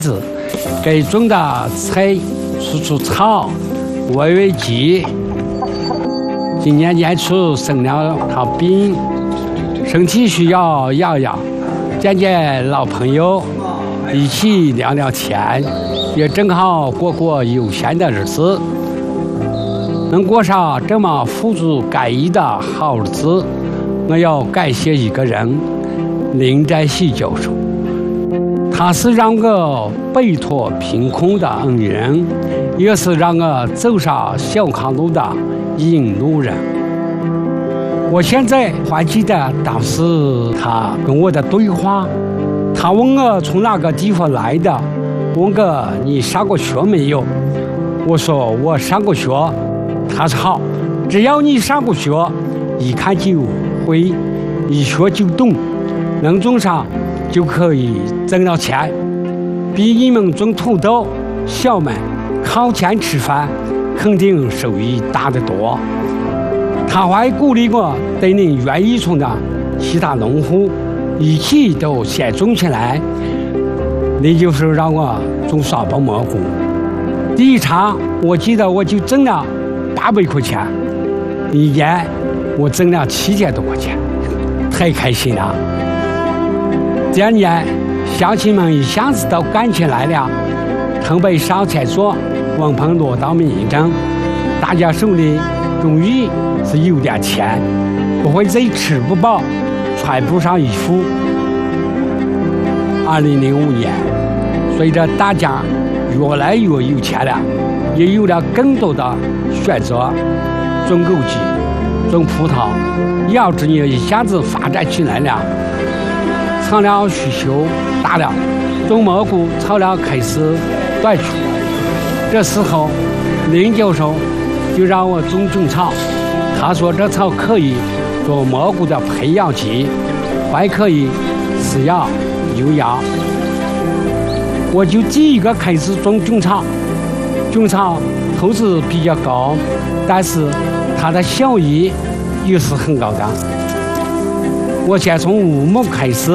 子给种的菜除草，喂喂鸡。今年年初生了场病，身体需要养养，见见老朋友，一起聊聊天，也正好过过悠闲的日子。能过上这么富足安逸的好日子，我要感谢一个人，林占喜教授。他是让我摆脱贫困的恩人，也是让我走上小康路的引路人。我现在还记得当时他跟我的对话，他问我从哪个地方来的，问我你上过学没有？我说我上过学。他说好，只要你上过学，一看就会，一学就懂，能种上就可以挣到钱，比你们种土豆、小麦靠钱吃饭，肯定收益大得多。他还鼓励我，对你愿意种的其他农户一起都先种起来。那就是让我种沙包蘑菇，第一场我记得我就挣了800块钱，一年我挣了7000多块钱，太开心了。第2年，乡亲们一下子都干起来了，腾北上菜做，文鹏落到民政，大家手里终于是有点钱，不会再吃不饱，穿不上衣服。2005年，随着大家越来越有钱了，也有了更多的选择，种枸杞、种葡萄，养殖业一下子发展起来了，草料需求大了，种蘑菇草料开始短缺。这时候，林教授就让我种种草，他说这草可以做蘑菇的培养基，还可以饲养牛羊。我就第一个开始种种草。种草投资比较高，但是它的效益也是很高的。我先从5亩开始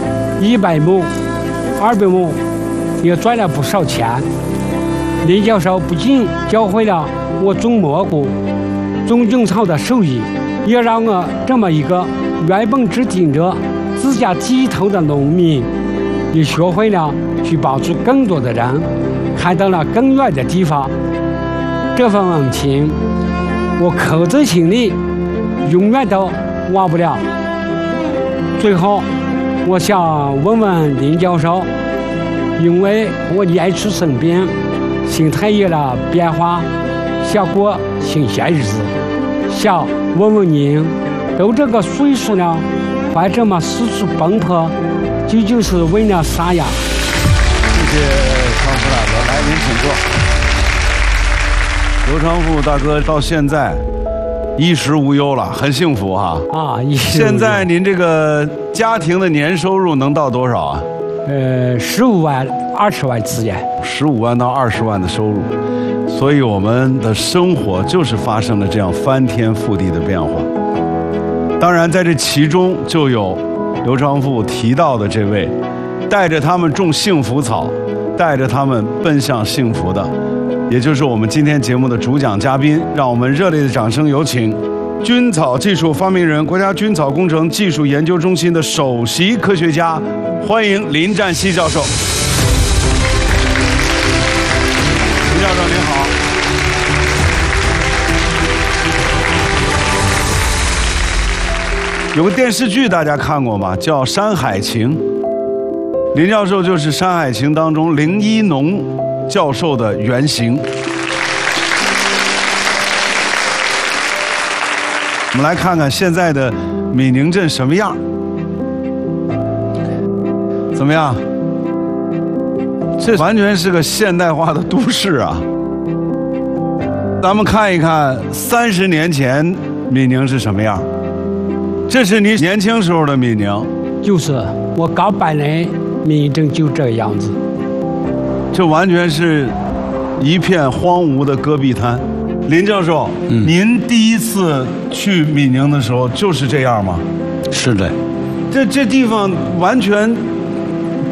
，100亩、200亩，也赚了不少钱。林教授不仅教会了我种蘑菇、种草的手艺，也让我这么一个原本只盯着自家鸡头的农民，也学会了去帮助更多的人，看到了更远的地方。这份恩情我刻在心里，永远都忘不了。最后我想问问林教授，因为我年初生病，心态有了变化，想过新鲜日子，想问问您，都这个岁数了，还这么四处奔波，究竟是为了啥呀？ 谢谢昌富大哥，来您请坐。刘昌富大哥到现在衣食无忧了，很幸福哈。现在您这个家庭的年收入能到多少啊 ？15万、20万之间。 15万到20万的收入，所以我们的生活就是发生了这样翻天覆地的变化。当然，在这其中就有刘昌富提到的这位，带着他们种幸福草，带着他们奔向幸福的，也就是我们今天节目的主讲嘉宾。让我们热烈的掌声有请菌草技术发明人、国家菌草工程技术研究中心的首席科学家，欢迎林占西教授。林教授您好。有个电视剧大家看过吗？叫《山海情》。林教授就是《山海情》当中林一农教授的原型。我们来看看现在的闽宁镇什么样？怎么样？这完全是个现代化的都市啊！咱们看一看30年前闽宁是什么样。这是你年轻时候的闽宁， 就是我刚搬来闽宁镇就这个样子。 这完全是一片荒芜的戈壁滩。林教授，您第一次去闽宁的时候就是这样吗？ 是的。 这地方完全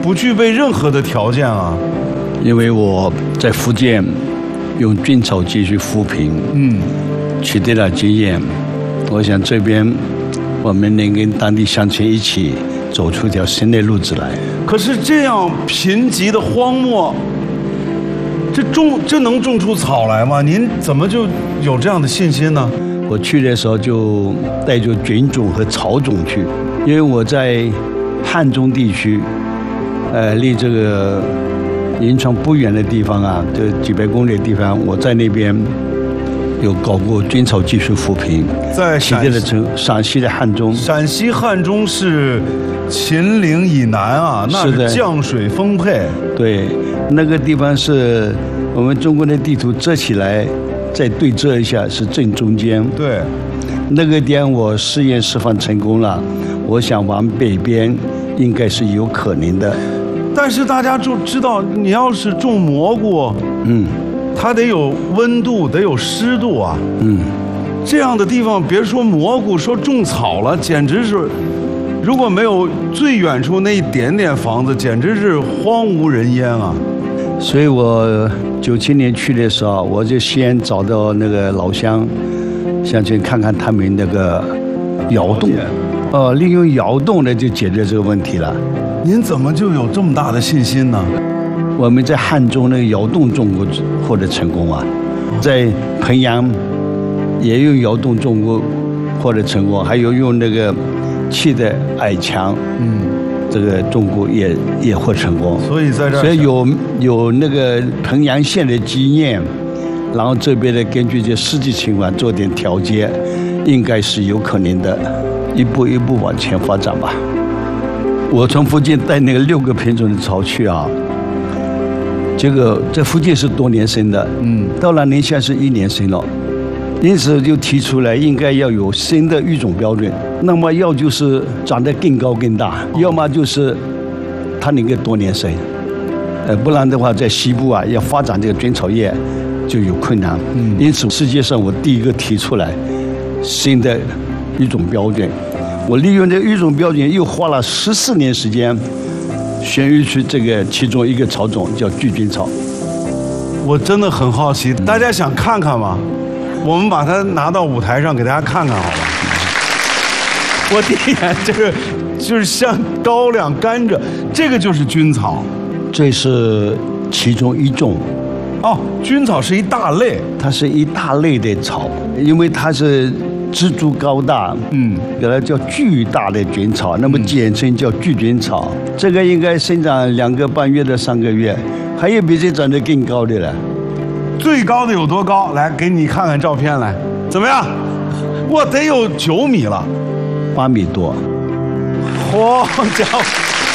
不具备任何的条件啊。 因为我在福建用菌草技术扶贫，取得了经验。我想这边我们能跟当地乡亲一起走出一条新的路子来。 可是这样贫瘠的荒漠，这能种出草来吗？您怎么就有这样的信心呢？ 我去的时候就带着菌种和草种去，因为我在汉中地区，离这个银川不远的地方啊，这几百公里的地方，我在那边有搞过菌草技术扶贫， 在陕西的汉中。 陕西汉中是秦岭以南啊，那是降水丰沛。 对，那个地方是我们中国的地图遮起来，再对折一下是正中间。 对， 那个点我试验示范成功了，我想往北边应该是有可能的。 但是大家就知道，你要是种蘑菇，它得有温度，得有湿度啊。这样的地方，别说蘑菇，说种草了，简直是，如果没有最远处那一点点房子，简直是荒无人烟啊。 所以我97年去的时候，我就先找到那个老乡，想去看看他们那个窑洞，利用窑洞呢就解决这个问题了。 您怎么就有这么大的信心呢？ 我们在汉中那个窑洞种过，获得成功啊，在彭阳也用窑洞种过，获得成功，还有用那个砌的矮墙，这个种过也获成功。 所以在这儿， 所以有那个彭阳县的经验，然后这边的根据这实际情况做点调节，应该是有可能的，一步一步往前发展吧。我从福建带那个6个品种的草去啊，这个在福建是多年生的，到了宁夏是1年生了，因此就提出来应该要有新的育种标准。那么要就是长得更高更大，要么就是它能够多年生，不然的话在西部啊要发展这个菌草业就有困难。因此世界上我第一个提出来新的育种标准。我利用这个育种标准，又花了14年时间，选育出这个其中一个草种叫巨菌草。 我真的很好奇，大家想看看吗？我们把它拿到舞台上给大家看看，好吧？我第一眼这个就是像高粱、甘蔗，这个就是菌草， 这是其中一种。 菌草是一大类， 它是一大类的草，因为它是枝株高大，给它叫巨大的菌草，那么简称叫巨菌草。这个应该生长2个半月到3个月，还有比这长得更高的了。 最高的有多高？来，给你看看照片来，怎么样？我得有9米了 ，8米多。 好家伙！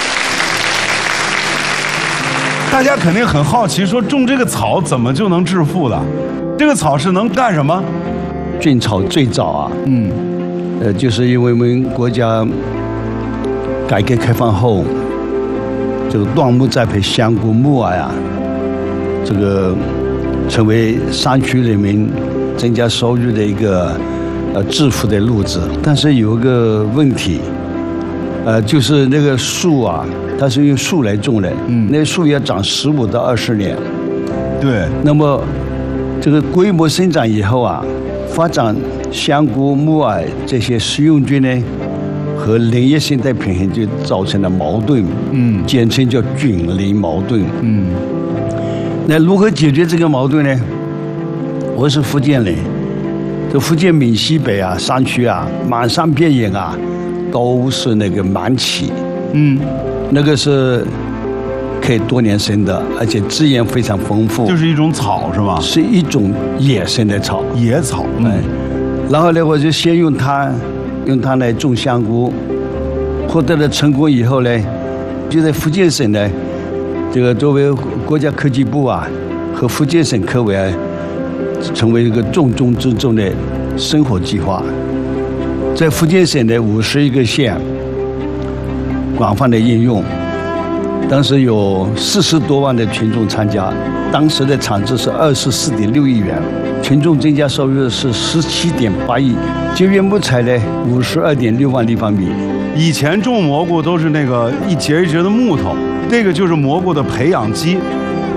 大家肯定很好奇，说种这个草怎么就能致富的？这个草是能干什么？ 菌草最早啊，就是因为我们国家改革开放后，这个椴木栽培、香菇、木耳啊，这个成为山区人民增加收入的一个致富的路子。但是有一个问题，就是那个树啊，它是用树来种的，那树要长15到20年。 对。 那么这个规模生长以后啊，发展香菇、木耳这些食用菌呢，和林业生态平衡就造成了矛盾，简称叫菌林矛盾。那如何解决这个矛盾呢？我是福建人，这福建闽西北啊，山区啊，满山遍野啊，都是那个芒萁，那个是可以多年生的，而且资源非常丰富。 就是一种草是吧？ 是一种野生的草， 野草。 然后呢，我就先用它来种香菇，获得了成功以后呢，就在福建省呢，这个作为国家科技部啊和福建省科委啊，成为一个重中之重的生活计划，在福建省的51个县广泛的应用。当时有40多万的群众参加，当时的产值是24.6亿元，群众增加收入是17.8亿，节约木材呢52.6万立方米。 以前种蘑菇都是那个一节一节的木头， 这个就是蘑菇的培养基。